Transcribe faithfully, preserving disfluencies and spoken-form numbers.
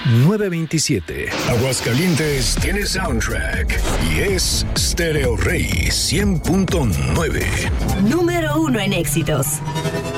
nueve veintisiete. Aguascalientes tiene soundtrack y es Stereo Rey cien punto nueve. Número uno en éxitos.